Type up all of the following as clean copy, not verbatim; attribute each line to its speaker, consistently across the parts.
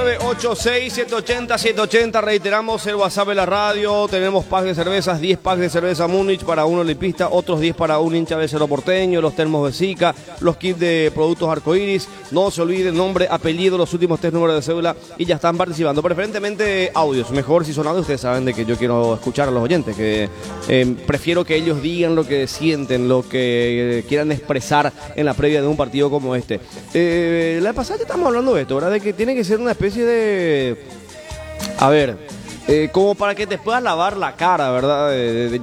Speaker 1: 0986-780-780. Reiteramos el WhatsApp de la radio. Tenemos packs de cervezas, 10 packs de cerveza Múnich para un olimpista, otros 10 para un hincha de Cerro Porteño, los termos de Zika, los kits de productos arcoíris. No se olviden nombre, apellido, los últimos 3 números de cédula y ya están participando. Preferentemente audios. Mejor si son audios, ustedes saben de que yo quiero escuchar a los oyentes, que prefiero que ellos digan lo que sienten, lo que quieran expresar en la previa de un partido como este. La pasada ya estamos hablando de esto, ¿verdad? De que tiene que ser una especie de... A ver, como para que te puedas lavar la cara, ¿verdad?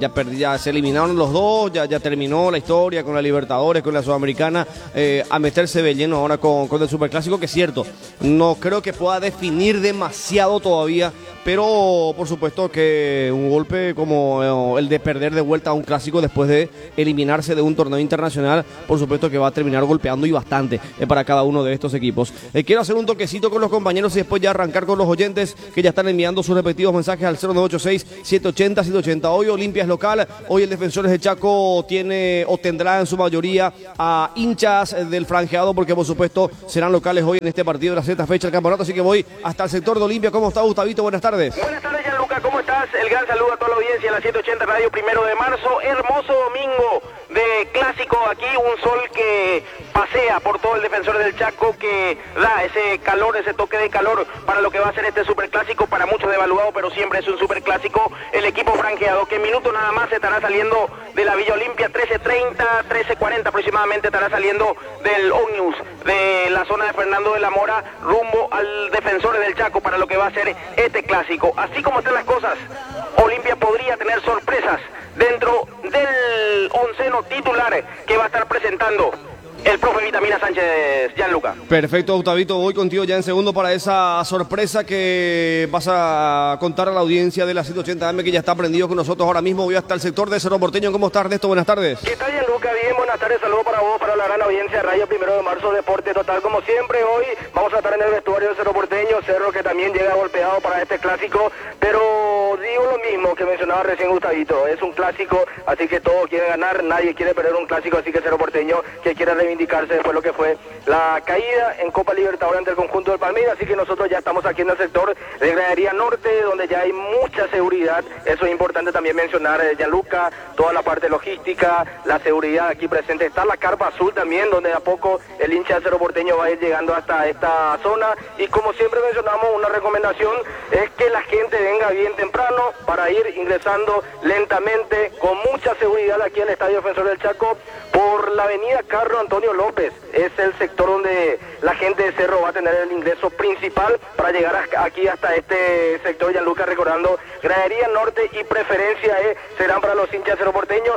Speaker 1: Ya se eliminaron los dos, ya terminó la historia con la Libertadores, con la Sudamericana, a meterse de lleno ahora con el Superclásico, que es cierto, no creo que pueda definir demasiado todavía, pero por supuesto que un golpe como el de perder de vuelta a un clásico después de eliminarse de un torneo internacional, por supuesto que va a terminar golpeando y bastante para cada uno de estos equipos. Quiero hacer un toquecito con los compañeros y después ya arrancar con los oyentes que ya están enviando sus respectivos mensajes al 0986-780-780. Hoy Olimpia es local, hoy el Defensores de Chaco tiene o tendrá en su mayoría a hinchas del franjeado, porque por supuesto serán locales hoy en este partido de la sexta fecha del campeonato, así que voy hasta el sector de Olimpia. ¿Cómo está, Gustavito? Buenas tardes.
Speaker 2: Buenas tardes, Gianluca, ¿cómo estás? El gran saludo a toda la audiencia de la 780 Radio, 1 de marzo, hermoso domingo de clásico aquí, un sol que pasea por todo el Defensor del Chaco, que da ese calor, ese toque de calor para lo que va a ser este superclásico, para muchos devaluado, pero siempre es un superclásico. El equipo franjeado, que en minutos nada más estará saliendo de la Villa Olimpia, 13:30, 13:40 aproximadamente estará saliendo del Omnibus de la zona de Fernando de la Mora rumbo al Defensor del Chaco para lo que va a ser este clásico. Así como están las cosas, Olimpia podría tener sorpresas dentro del onceno titular que va a estar presentando el profe Vitamina Sánchez, Gianluca.
Speaker 1: Perfecto, Gustavito, voy contigo ya en segundo para esa sorpresa que vas a contar a la audiencia de la 780M, que ya está prendido con nosotros ahora mismo. Voy hasta el sector de Cerro Porteño. ¿Cómo estás, Ernesto? Buenas tardes.
Speaker 2: ¿Qué tal, Gianluca? Bien, buenas tardes, saludos para vos, para la gran audiencia de Radio 1 de marzo, Deporte Total. Como siempre, hoy vamos a estar en el vestuario de Cerro Porteño, Cerro que también llega golpeado para este clásico, pero digo lo mismo que mencionaba recién Gustavito, es un clásico, así que todos quieren ganar, nadie quiere perder un clásico, así que Cerro Porteño que quiere reivindicarse después de lo que fue la caída en Copa Libertadores ante el conjunto del Palmeiras, así que nosotros ya estamos aquí en el sector de Gradería Norte, donde ya hay mucha seguridad. Eso es importante también mencionar, Gianluca, toda la parte logística, la seguridad aquí presente. Está la carpa azul también, donde a poco el hincha de Cerro Porteño va a ir llegando hasta esta zona, y como siempre mencionamos, una recomendación es que la gente venga bien temprano para ir ingresando lentamente, con mucha seguridad aquí al Estadio Defensor del Chaco, por la avenida Carlos Antonio López. Es el sector donde la gente de Cerro va a tener el ingreso principal para llegar aquí hasta este sector, Gianluca, recordando, Gradería Norte y preferencia serán para los hinchas de Cerro Porteño.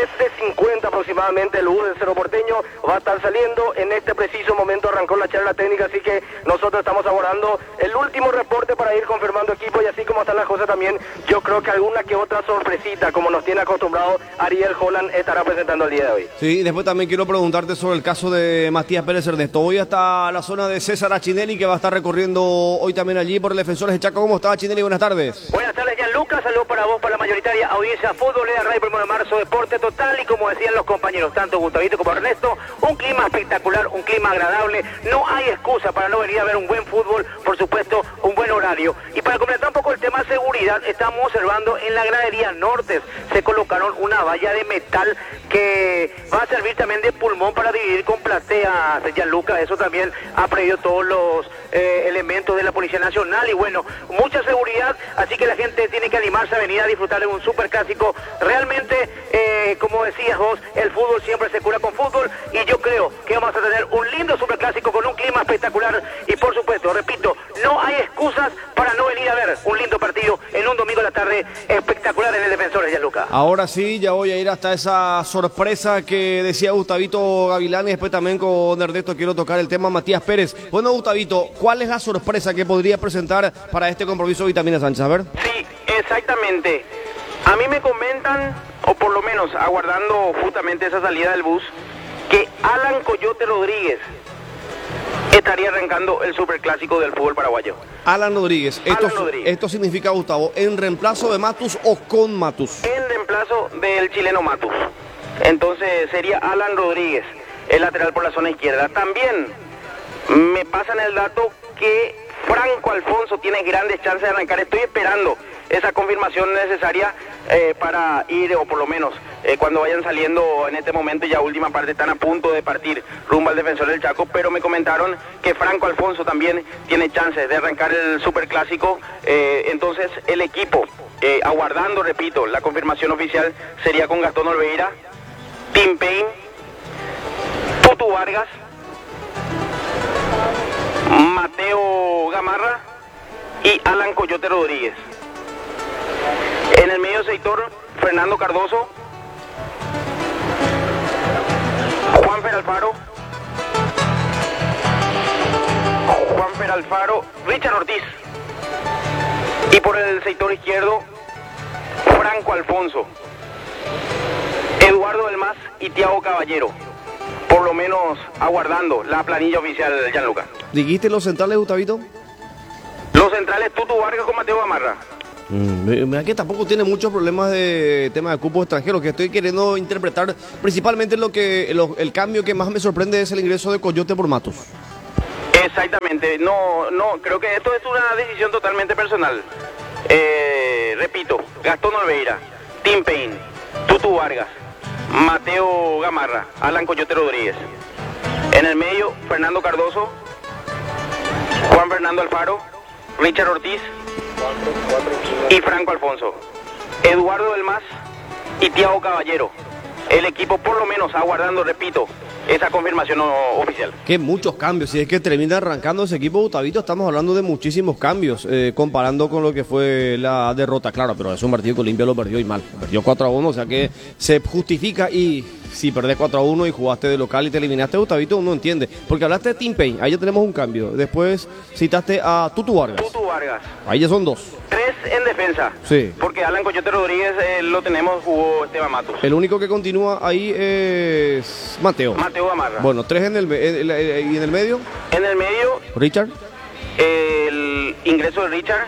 Speaker 2: 13:50 aproximadamente el bus de Cerro Porteño va a estar saliendo. En este preciso momento arrancó la charla técnica, así que nosotros estamos abordando el último reporte para ir confirmando equipo, y así como están las cosas también, yo creo que alguna que otra sorpresita, como nos tiene acostumbrado Ariel Holland, estará presentando el día de hoy.
Speaker 1: Sí, después también quiero preguntarte sobre el caso de Matías Pérez, Ernesto. Voy hasta la zona de César Achinelli, que va a estar recorriendo hoy también allí por el Defensores de Chaco. ¿Cómo está, Achinelli? Buenas tardes.
Speaker 2: Buenas tardes, Gianluca. Saludos para vos, para la mayoritaria audiencia futbolera Radio 1 de marzo, Deporte Total. Y como decían los compañeros, tanto Gustavito como Ernesto, un clima espectacular, un clima agradable. No hay excusa para no venir a ver un buen fútbol, por supuesto, un buen horario. Y para completar un poco el tema de seguridad, estamos observando en la Gradería Norte, se colocaron una valla de metal que va a servir también de pulmón para dividir con platea, Gianluca. Eso también ha previsto todos los elementos de la Policía Nacional, y bueno, mucha seguridad, así que la gente tiene que animarse a venir a disfrutar de un superclásico. Realmente, como decías vos, el fútbol siempre se cura con fútbol, y yo creo que vamos a tener un lindo superclásico con un clima espectacular, y por supuesto, repito, no hay excusas para no venir a ver un lindo partido en un domingo de la tarde espectacular en el Defensores, Gianluca.
Speaker 1: Ahora sí, ya voy a ir hasta esa sorpresa que decía Gustavito Gavilán, y después también con Ernesto quiero tocar el tema Matías Pérez. Bueno, Gustavito, ¿cuál es la sorpresa que podría presentar para este compromiso Vitamina Sánchez? A ver.
Speaker 2: Sí, exactamente. A mí me comentan, o por lo menos aguardando justamente esa salida del bus, que Alan Coyote Rodríguez estaría arrancando el superclásico del fútbol paraguayo.
Speaker 1: Alan Rodríguez. Esto significa, Gustavo, ¿en reemplazo de Matus o con Matus?
Speaker 2: En reemplazo del chileno Matus. Entonces sería Alan Rodríguez, el lateral por la zona izquierda. También me pasan el dato que Franco Alfonso tiene grandes chances de arrancar. Estoy esperando esa confirmación necesaria para ir, o por lo menos cuando vayan saliendo en este momento, ya última parte, están a punto de partir rumbo al Defensor del Chaco, pero me comentaron que Franco Alfonso también tiene chances de arrancar el Superclásico. Entonces el equipo, aguardando, repito, la confirmación oficial, sería con Gastón Olveira, Tim Payne, Tutu Vargas, Mateo Gamarra y Alan Coyote Rodríguez. En el medio sector, Fernando Cardoso, Juanfer Alfaro, Richard Ortiz. Y por el sector izquierdo, Franco Alfonso, Eduardo Del Mas y Thiago Caballero. Por lo menos aguardando la planilla oficial de Gianluca.
Speaker 1: ¿Dijiste los centrales, Gustavito?
Speaker 2: Los centrales, Tutu Vargas con Mateo Gamarra.
Speaker 1: Mira que tampoco tiene muchos problemas de tema de cupos extranjeros, que estoy queriendo interpretar principalmente el cambio que más me sorprende es el ingreso de Coyote por Matos.
Speaker 2: Exactamente, no, creo que esto es una decisión totalmente personal. Repito, Gastón Olveira, Tim Payne, Tutu Vargas, Mateo Gamarra, Alan Coyote Rodríguez. En el medio, Fernando Cardoso, Juan Fernando Alfaro, Richard Ortiz y Franco Alfonso, Eduardo Del Mas y Thiago Caballero. El equipo por lo menos aguardando, repito, esa confirmación oficial.
Speaker 1: Que muchos cambios, si es que termina arrancando ese equipo, Gustavito, estamos hablando de muchísimos cambios, comparando con lo que fue la derrota, claro, pero es un partido que Olimpia lo perdió y mal, perdió 4-1, o sea que se justifica. Y si perdés 4-1 y jugaste de local y te eliminaste, Gustavito, uno entiende, porque hablaste de Tim Payne, ahí ya tenemos un cambio, después citaste a Tutu Vargas, ahí ya son 2.
Speaker 2: 3 en defensa,
Speaker 1: sí,
Speaker 2: porque Alan Coyote Rodríguez lo tenemos, jugó Esteban Matos.
Speaker 1: El único que continúa ahí es Mateo
Speaker 2: Gamarra.
Speaker 1: Bueno, 3 en y en el medio.
Speaker 2: En el medio,
Speaker 1: Richard.
Speaker 2: El ingreso de Richard,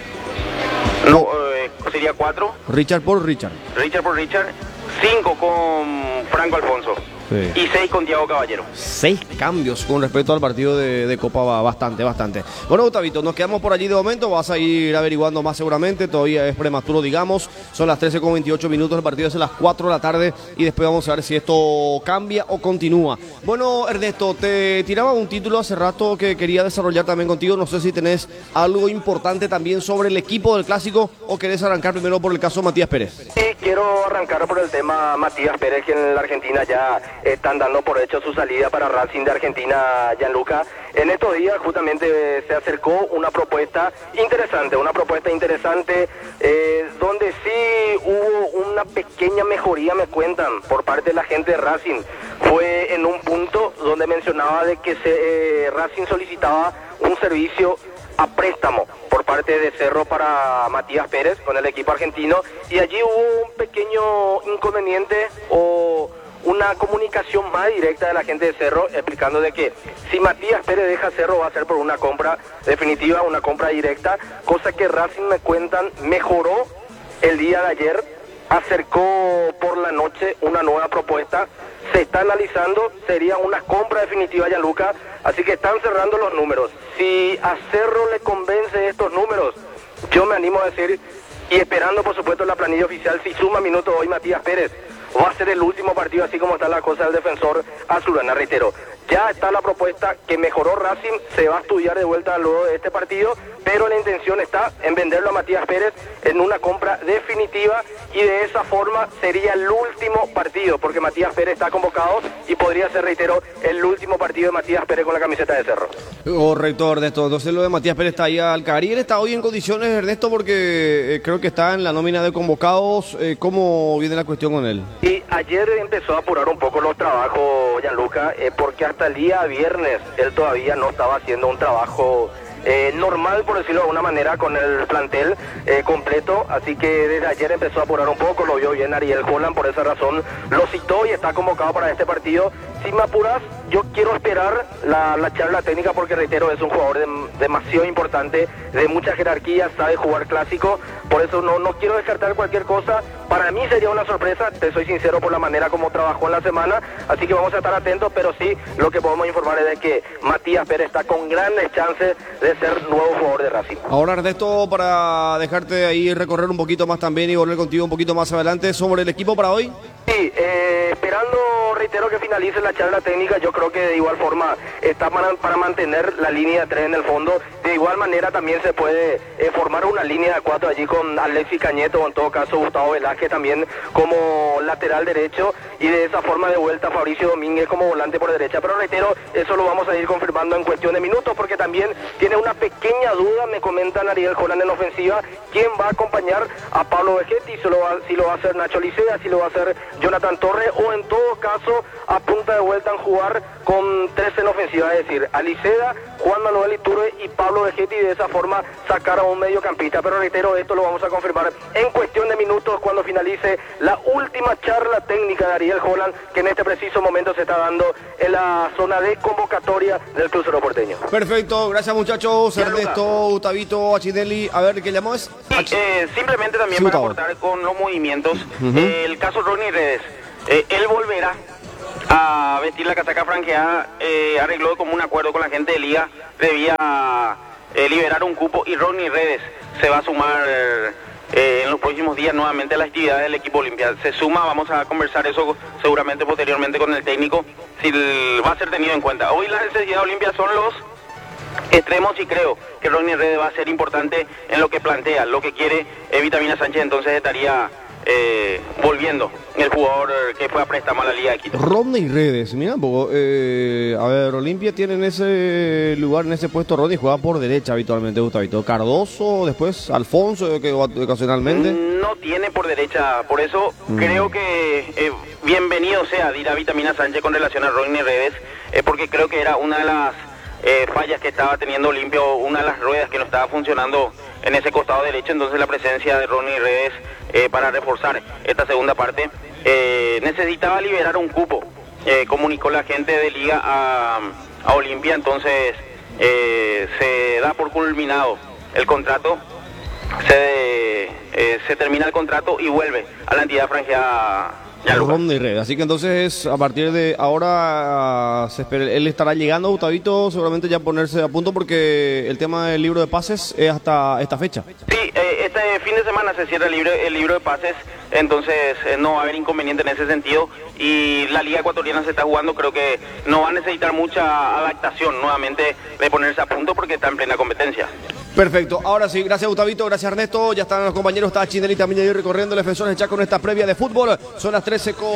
Speaker 2: no, sería 4.
Speaker 1: Richard por Richard.
Speaker 2: 5 con Franco Alfonso. Sí. Y 6 con Thiago Caballero.
Speaker 1: 6 cambios con respecto al partido de Copa, bastante. Bueno, Gustavito, nos quedamos por allí de momento, vas a ir averiguando más seguramente, todavía es prematuro, digamos, son las 13:28, el partido es a las 4 de la tarde y después vamos a ver si esto cambia o continúa. Bueno, Ernesto, te tiraba un título hace rato que quería desarrollar también contigo, no sé si tenés algo importante también sobre el equipo del Clásico o querés arrancar primero por el caso Matías Pérez.
Speaker 2: Sí, quiero arrancar por el tema Matías Pérez, que en la Argentina ya están dando por hecho su salida para Racing de Argentina, Gianluca. En estos días justamente se acercó una propuesta interesante, donde sí hubo una pequeña mejoría, me cuentan, por parte de la gente de Racing. Fue en un punto donde mencionaba de que Racing solicitaba un servicio a préstamo por parte de Cerro para Matías Pérez con el equipo argentino, y allí hubo un pequeño inconveniente o una comunicación más directa de la gente de Cerro, explicando de que si Matías Pérez deja Cerro va a ser por una compra definitiva, una compra directa, cosa que Racing, me cuentan, mejoró el día de ayer, acercó por la noche una nueva propuesta, se está analizando, sería una compra definitiva, Gianluca, así que están cerrando los números. Si a Cerro le convence estos números, yo me animo a decir, y esperando por supuesto la planilla oficial, si suma minutos hoy Matías Pérez, va a ser el último partido, así como está la cosa del defensor azulgrana. Reitero, ya está la propuesta que mejoró Racing, se va a estudiar de vuelta luego de este partido, pero la intención está en venderlo a Matías Pérez en una compra definitiva, y de esa forma sería el último partido, porque Matías Pérez está convocado y podría ser, reitero, el último partido de Matías Pérez con la camiseta de Cerro.
Speaker 1: Correcto, Ernesto. Entonces lo de Matías Pérez está ahí al caer, y él está hoy en condiciones, Ernesto, porque creo que está en la nómina de convocados. ¿Cómo viene la cuestión con él?
Speaker 2: Y ayer empezó a apurar un poco los trabajos, Gianluca, porque hasta el día viernes él todavía no estaba haciendo un trabajo normal, por decirlo de alguna manera, con el plantel completo, así que desde ayer empezó a apurar un poco, lo vio bien Ariel Holland, por esa razón lo citó y está convocado para este partido, si me apuras, yo quiero esperar la charla técnica porque reitero, es un jugador demasiado importante, de mucha jerarquía, sabe jugar clásico, por eso no quiero descartar cualquier cosa. Para mí sería una sorpresa, te soy sincero por la manera como trabajó en la semana, así que vamos a estar atentos, pero sí, lo que podemos informar es de que Matías Pérez está con grandes chances de ser nuevo jugador de Racing.
Speaker 1: Ahora, Ernesto, para dejarte ahí recorrer un poquito más también y volver contigo un poquito más adelante sobre el equipo para hoy.
Speaker 2: Sí, esperando, reitero, que finalice la charla técnica. Yo creo que de igual forma está para mantener la línea de 3 en el fondo. De igual manera también se puede formar una línea de 4 allí con Alexis Cañeto, o en todo caso Gustavo Velázquez también como lateral derecho, y de esa forma de vuelta Fabricio Domínguez como volante por derecha. Pero reitero, eso lo vamos a ir confirmando en cuestión de minutos, porque también tiene una pequeña duda, me comentan Ariel Holland en ofensiva, quién va a acompañar a Pablo Vegetti, si lo va a hacer Nacho Licea, si lo va a hacer Jonathan Torres, o en todo caso apunta de vuelta en jugar con 3 en ofensiva, es decir, Aliceda, Juan Manuel Iturbe y Pablo Vegetti, y de esa forma sacar a un mediocampista. Pero reitero, esto lo vamos a confirmar en cuestión de minutos cuando finalice la última charla técnica de Ariel Holland, que en este preciso momento se está dando en la zona de convocatoria del Club Cerro Porteño.
Speaker 1: Perfecto, gracias muchachos. Ernesto, Gustavito, Achinelli, a ver, ¿qué llamó es?
Speaker 3: Sí, simplemente también
Speaker 1: Sí,
Speaker 3: para
Speaker 1: Gustavo.
Speaker 3: aportar con los movimientos, el caso Ronnie Redes, él volverá a vestir la casaca franjeada, arregló como un acuerdo con la gente de Liga, debía liberar un cupo, y Ronnie Redes se va a sumar en los próximos días nuevamente a las actividades del equipo Olimpia. Se suma, vamos a conversar eso seguramente posteriormente con el técnico, si va a ser tenido en cuenta. Hoy la necesidad de Olimpia son los extremos, y creo que Ronnie Redes va a ser importante en lo que plantea, lo que quiere Vitamina Sánchez, entonces estaría volviendo el jugador que fue a préstamo a la Liga de Quito.
Speaker 1: Rodney Redes, mira un poco. A ver, Olimpia tiene en ese lugar, en ese puesto, Rodney juega por derecha habitualmente, Gustavito. Cardoso, después Alfonso, que ocasionalmente.
Speaker 3: No tiene por derecha, por eso creo que bienvenido sea, dirá Vitamina Sánchez con relación a Rodney Redes, porque creo que era una de las fallas que estaba teniendo Olimpia, una de las ruedas que no estaba funcionando en ese costado derecho. Entonces la presencia de Ronnie Redes para reforzar esta segunda parte, necesitaba liberar un cupo, comunicó la gente de Liga a Olimpia, entonces se da por culminado el contrato, se termina el contrato y vuelve a la entidad franjeada.
Speaker 1: Rodney Redes, así que entonces a partir de ahora se espera, él estará llegando, Gustavito, seguramente ya ponerse a punto, porque el tema del libro de pases es hasta esta fecha.
Speaker 3: Sí, este fin de semana se cierra el libro de pases, entonces no va a haber inconveniente en ese sentido, y la Liga Ecuatoriana se está jugando, creo que no va a necesitar mucha adaptación nuevamente de ponerse a punto porque está en plena competencia.
Speaker 1: Perfecto, ahora sí, gracias Gustavito, gracias Ernesto, ya están los compañeros, está Chinelli también ahí recorriendo el Defensores ya con esta previa de fútbol. Son las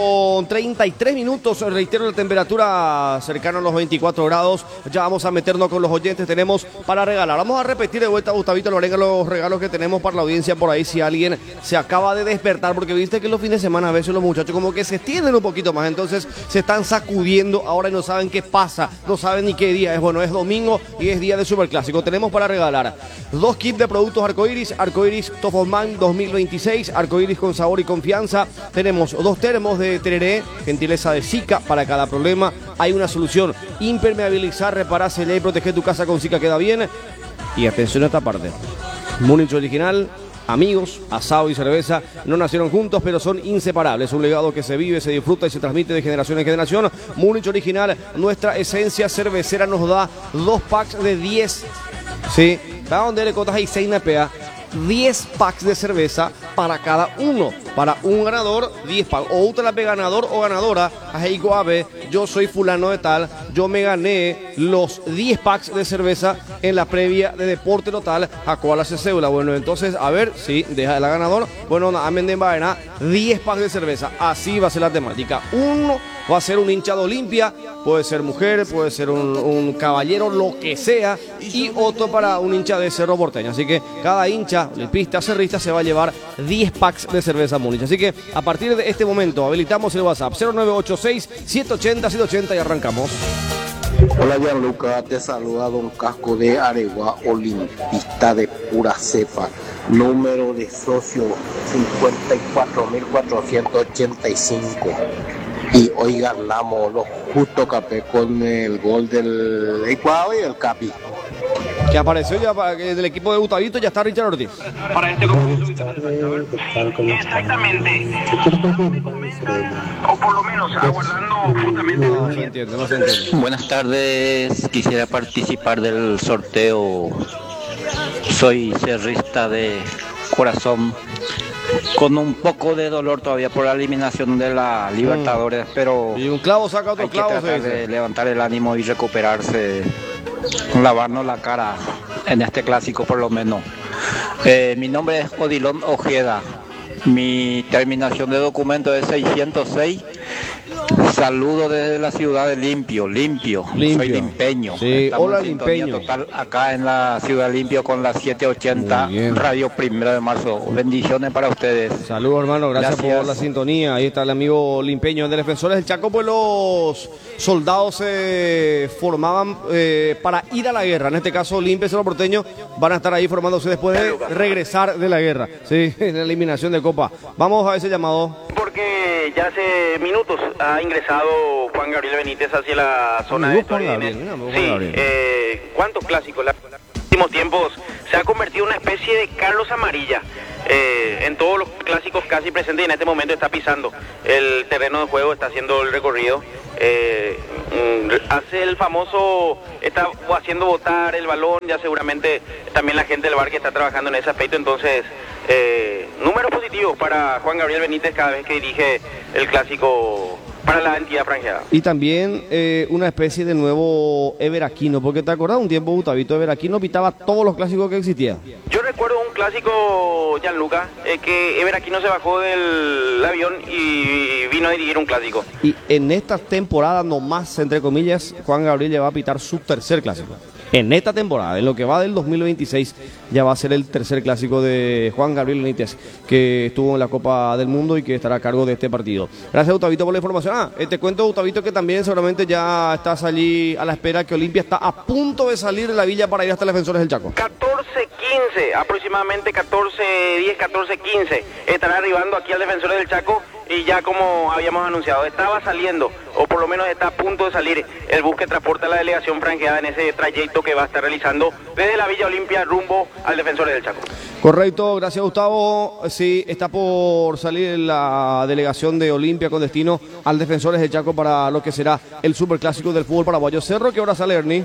Speaker 1: 13:33, reitero la temperatura cercana a los 24 grados, ya vamos a meternos con los oyentes, tenemos para regalar, vamos a repetir de vuelta, Gustavito, los regalos que tenemos para la audiencia por ahí, si alguien se acaba de despertar, porque viste que los fines de semana a veces los muchachos como que se extienden un poquito más, entonces se están sacudiendo ahora y no saben qué pasa, no saben ni qué día es. Bueno, es domingo y es día de Superclásico, tenemos para regalar 2 kits de productos Arcoiris Top of Mind 2026, Arcoiris con sabor y confianza. Tenemos 2 termos de tereré, gentileza de Zika, para cada problema hay una solución: impermeabilizar, reparar, sellar y proteger tu casa con Zika, queda bien. Y atención a esta parte, Múnich original, amigos, asado y cerveza no nacieron juntos, pero son inseparables. Un legado que se vive, se disfruta y se transmite de generación en generación. Múnich original, nuestra esencia cervecera, nos da 2 packs de 10. Sí, está donde le cotas ahí 6 napea, 10 packs de cerveza para cada uno. Para un ganador, 10 packs. O usted la ve ganador o ganadora. Ahí Guave, yo soy fulano de tal, yo me gané los 10 packs de cerveza en la previa de Deporte Total, a cual hace cédula. Bueno, entonces, a ver, sí, deja la ganadora. Bueno, amenden va a ganar 10 packs de cerveza. Así va a ser la temática. Uno va a ser un hincha de Olimpia, puede ser mujer, puede ser un caballero, lo que sea, y otro para un hincha de Cerro Porteño. Así que cada hincha, olimpista, cerrista, se va a llevar 10 packs de cerveza Múnich. Así que a partir de este momento habilitamos el WhatsApp 0986-780-780 y arrancamos.
Speaker 4: Hola Gianluca, te saluda Don Casco de Aregua, olimpista de pura cepa. Número de socio 54.485. Y hoy ganamos los justo capé con el gol del Ecuador y el Capi.
Speaker 1: Que apareció ya del equipo de Gustavito, ya está Richard Ortiz.
Speaker 3: Para este compromiso. Exactamente. O por lo menos aguardando justamente.
Speaker 1: No se entiende, no se entiende.
Speaker 5: Buenas tardes, quisiera participar del sorteo. Soy cerrista de corazón, con un poco de dolor todavía por la eliminación de la Libertadores, pero
Speaker 1: Y un clavo saca otro
Speaker 5: hay que
Speaker 1: clavo, se
Speaker 5: tratar
Speaker 1: dice.
Speaker 5: de levantar el ánimo y recuperarse, lavarnos la cara en este clásico por lo menos. Mi nombre es Odilon Ojeda, mi terminación de documento es 606. Saludo desde la ciudad de Limpio. Soy limpeño.
Speaker 1: Sí,
Speaker 5: Estamos
Speaker 1: hola,
Speaker 5: en sintonía
Speaker 1: Limpeño.
Speaker 5: total acá en la ciudad de Limpio con la 780
Speaker 1: Muy bien.
Speaker 5: Radio 1 de marzo. Bendiciones para ustedes.
Speaker 1: Saludos, hermano, gracias por la sintonía. Ahí está el amigo Limpeño de Defensores del Chaco. Pues los soldados se formaban para ir a la guerra. En este caso, Olimpia y Cerro Porteño van a estar ahí formándose después de regresar de la guerra. Sí, en la eliminación de Copa. Vamos a ese llamado.
Speaker 3: Porque ya hace minutos ha ingresado Juan Gabriel Benítez hacia la zona de
Speaker 1: Juan
Speaker 3: vestuario.
Speaker 1: Gabriel, mira, Juan
Speaker 3: Sí,
Speaker 1: Gabriel.
Speaker 3: ¿cuántos clásicos? En los últimos tiempos se ha convertido en una especie de Carlos Amarilla. En todos los clásicos casi presentes, y en este momento está pisando el terreno de juego, está haciendo el recorrido. Hace el famoso, está haciendo botar el balón, ya seguramente también la gente del bar que está trabajando en ese aspecto. Entonces, números positivos para Juan Gabriel Benítez cada vez que dirige el clásico para la entidad franjeada.
Speaker 1: Y también una especie de nuevo Ever Aquino, porque te acordás un tiempo Gustavito Ever Aquino pitaba todos los clásicos que existían.
Speaker 3: Yo recuerdo un clásico, Gianluca, que Ever Aquino se bajó del avión y vino a dirigir un clásico.
Speaker 1: Y en esta temporada nomás, entre comillas, Juan Gabriel ya va a pitar su tercer clásico. En esta temporada, en lo que va del 2026, ya va a ser el tercer clásico de Juan Gabriel Benítez, que estuvo en la Copa del Mundo y que estará a cargo de este partido. Gracias, Gustavito, por la información. Te cuento, Gustavito, que también seguramente ya estás allí a la espera que Olimpia está a punto de salir de la villa para ir hasta Defensores del Chaco.
Speaker 3: 14:15, aproximadamente 14:10, 14:15, estará arribando aquí al Defensores del Chaco. Y ya como habíamos anunciado, estaba saliendo, o por lo menos está a punto de salir, el bus que transporta a la delegación franqueada en ese trayecto que va a estar realizando desde la Villa Olimpia rumbo al Defensores del Chaco.
Speaker 1: Correcto, gracias, Gustavo. Sí, está por salir la delegación de Olimpia con destino al Defensores del Chaco para lo que será el superclásico del fútbol paraguayo. Cerro, ¿qué hora sale, Ernie?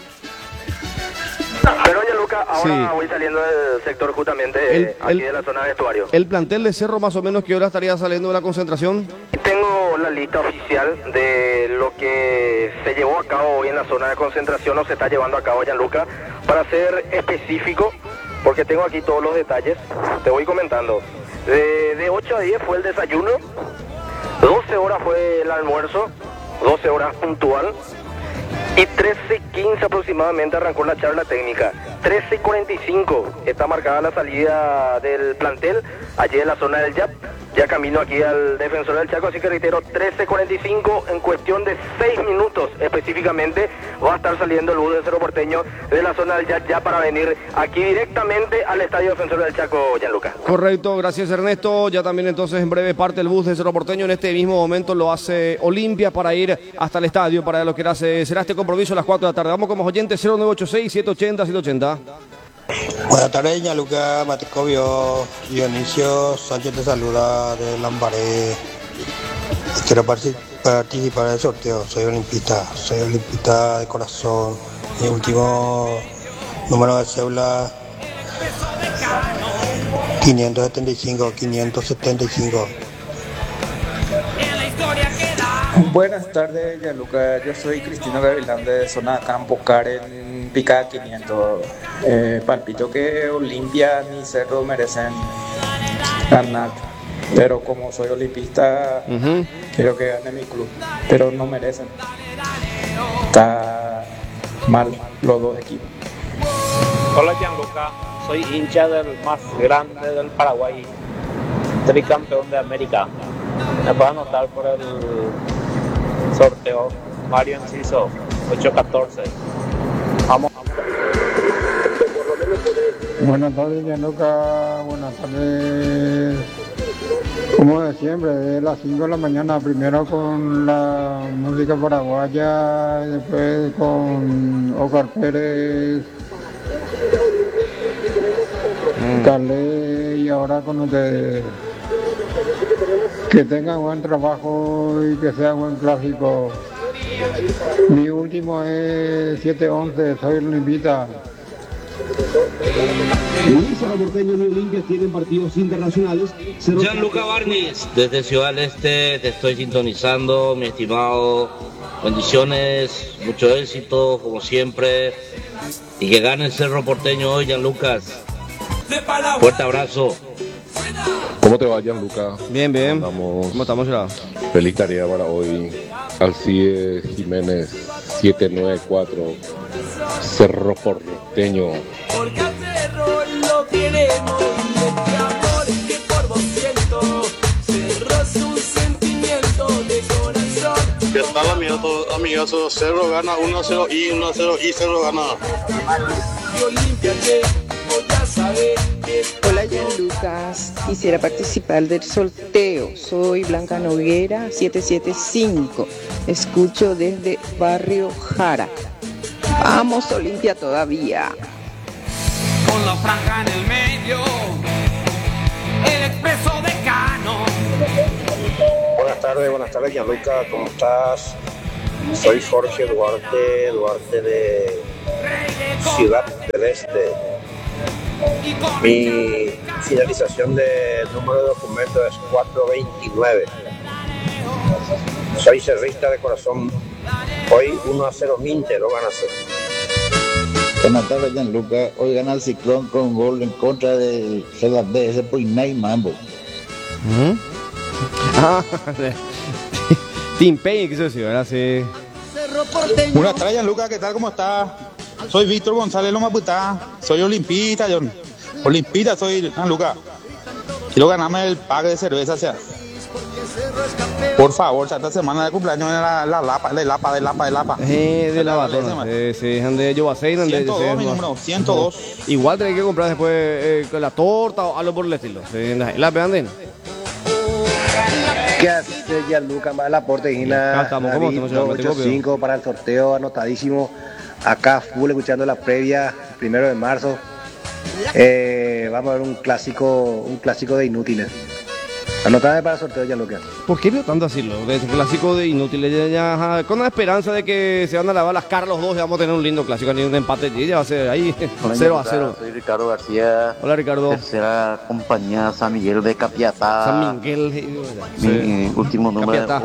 Speaker 2: Pero oye, Luca, ahora
Speaker 1: Sí.
Speaker 2: voy saliendo del sector justamente aquí de la zona de vestuario.
Speaker 1: El plantel de Cerro, más o menos, ¿qué hora estaría saliendo de la concentración?
Speaker 2: Tengo la lista oficial de lo que se llevó a cabo hoy en la zona de concentración o se está llevando a cabo, Gianluca. Para ser específico, porque tengo aquí todos los detalles, te voy comentando. De 8 a 10 fue el desayuno, 12 horas fue el almuerzo, 12 horas puntual. Y 13:15 aproximadamente arrancó la charla técnica. 13:45 está marcada la salida del plantel, allí en la zona del YAP. Ya camino aquí al Defensor del Chaco, así que reitero, 13:45, en cuestión de 6 minutos específicamente, va a estar saliendo el bus de Cerro Porteño de la zona del YAP ya para venir aquí directamente al Estadio Defensor del Chaco, Gianluca.
Speaker 1: Correcto, gracias, Ernesto. Ya también entonces en breve parte el bus de Cerro Porteño. En este mismo momento lo hace Olimpia para ir hasta el estadio, para lo que será este compromiso a las 4 de la tarde. Vamos como oyentes 0986-780-780.
Speaker 6: Buenas tardes, Gianluca, Matecovio, Dionisio Sánchez te saluda de Lambaré. Quiero participar del sorteo, soy olimpista de corazón. Mi último número de cédula 575.
Speaker 7: Buenas tardes, Gianluca. Yo soy Cristino Gavilán de zona Campo Car en Picada 500. Palpito que Olimpia ni Cerro merecen ganar, pero como soy olimpista, quiero que gane mi club, pero no merecen. Está mal los dos equipos.
Speaker 8: Hola, Gianluca. Soy hincha del más grande del Paraguay, tricampeón de América. Me puedo anotar por el sorteo. Mario Enciso, 814. Vamos.
Speaker 6: Buenas tardes, Gianluca. Buenas tardes, Como de siempre, de las 5 de la mañana, primero con la música paraguaya, y después con Oscar Pérez, Calé, y ahora con ustedes. Que tengan buen trabajo y que sea buen clásico. Mi último es 7-11, soy Olimpita.
Speaker 1: Cerro Porteño y Olimpia tienen partidos internacionales.
Speaker 9: Gianluca Barnis, desde Ciudad del Este, te estoy sintonizando, mi estimado. Bendiciones, mucho éxito, como siempre. Y que gane el Cerro Porteño hoy, Gianluca. Fuerte abrazo.
Speaker 10: ¿Cómo te va, Gianluca?
Speaker 1: Bien, bien.
Speaker 10: ¿Cómo
Speaker 1: estamos, ya?
Speaker 10: Feliz tarea para hoy. Alcides Jiménez, 794, Cerro Porteño.
Speaker 11: Porque al cerro lo queremos, de amor que por vos siento, cerro es un sentimiento de corazón.
Speaker 12: ¿Qué tal, amigazo? Cerro gana 1-0 y Cerro gana.
Speaker 11: Y Olimpia que voy a saber que...
Speaker 13: Hola, Gianlucas, quisiera participar del sorteo. Soy Blanca Noguera, 775. Escucho desde Barrio Jara. Vamos, Olimpia todavía.
Speaker 11: Con la franja en el medio, el expreso de Cano.
Speaker 14: Buenas tardes, Gianluca, ¿cómo estás? Soy Jorge Duarte de Ciudad del Este. Mi finalización de número de documento es 429. Soy cerrista de corazón. Hoy 1-0 Minter, lo ganas.
Speaker 15: Buenas tardes, Gianluca. Hoy gana el Ciclón con gol en contra del ese Puinay Mambo.
Speaker 1: Team Pay, ¿qué se decía? Ahora sí.
Speaker 16: Buenas tardes, Gianluca, ¿qué tal? ¿Cómo estás? Soy Víctor González Lomaputá. Soy olimpista, John. Olimpista soy, Gianluca. Quiero ganarme el pack de cerveza, sea. Por favor, esta semana de cumpleaños de la Lapa.
Speaker 1: De la Batona. Sí, ande yo a
Speaker 16: 102, mi número, 102.
Speaker 1: Igual tenés que comprar después la torta o algo por el estilo. La pegan.
Speaker 17: ¿Qué hace Gianluca? Más el aporte, Gina.
Speaker 1: Estamos, ¿cómo?
Speaker 17: 8-5 para el sorteo, anotadísimo. Acá full escuchando la previa, 1 de marzo. Vamos a ver un clásico de inútiles. Anotame para el sorteo, Gianluca.
Speaker 1: ¿Por qué veo tanto decirlo? De clásico de inútiles, ya, con la esperanza de que se van a lavar las caras los dos y vamos a tener un lindo clásico, ni un empate, ya va a ser ahí 0-0.
Speaker 18: Soy Ricardo García.
Speaker 1: Hola, Ricardo.
Speaker 18: Tercera compañía San Miguel de Capiatá.
Speaker 1: San Miguel.
Speaker 18: Mi último número es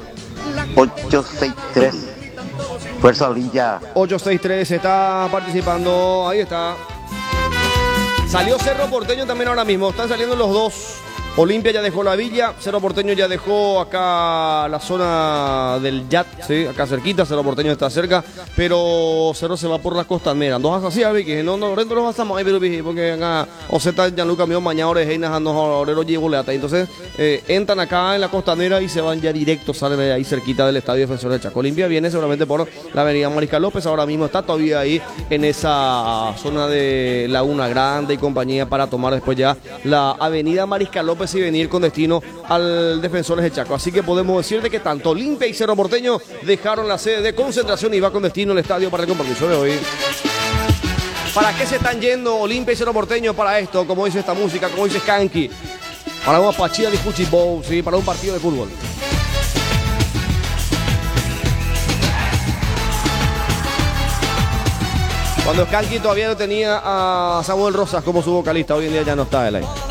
Speaker 18: 863. Fuerza Olimpia.
Speaker 1: 863 está participando, ahí está. Salió Cerro Porteño también ahora mismo, están saliendo los dos. Olimpia ya dejó la villa, Cerro Porteño ya dejó acá la zona del Yat, ¿sí? Acá cerquita, Cerro Porteño está cerca, pero Cerro se va por la costanera. Dos así, que no los pasamos ahí, pero porque acá Oseta Gianluca mío mañana orejinas a los llevo leata. Entonces entran acá en la costanera y se van ya directo, salen ahí cerquita del Estadio Defensor del Chaco. Olimpia viene seguramente por la avenida Mariscal López, ahora mismo está todavía ahí en esa zona de Laguna Grande y compañía para tomar después ya la avenida Mariscal López y venir con destino al Defensores del Chaco. Así que podemos decir de que tanto Olimpia y Cerro Porteño dejaron la sede de concentración y va con destino al estadio para el compromiso de hoy. ¿Para qué se están yendo Olimpia y Cerro Porteño? Para esto, como dice esta música, como dice Skanky, para una pachilla de Fuchi Bowl, ¿sí? Para un partido de fútbol. Cuando Skanky todavía no tenía a Samuel Rosas como su vocalista, hoy en día ya no está él ahí.